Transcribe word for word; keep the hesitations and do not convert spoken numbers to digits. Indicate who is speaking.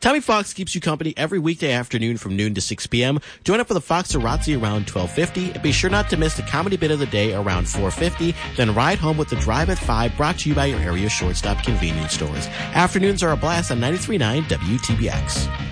Speaker 1: Tommy Fox keeps you company every weekday afternoon from noon to six p.m. Join up for the Foxarazzi around twelve fifty. And be sure not to miss the comedy bit of the day around four fifty. Then ride home with the Drive at five, brought to you by your area shortstop convenience stores. Afternoons are a blast on ninety-three point nine W T B X.